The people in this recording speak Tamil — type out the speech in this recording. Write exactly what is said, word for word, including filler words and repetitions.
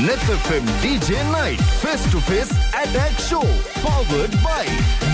Net F M D J Night Face to Face Attack Show powered by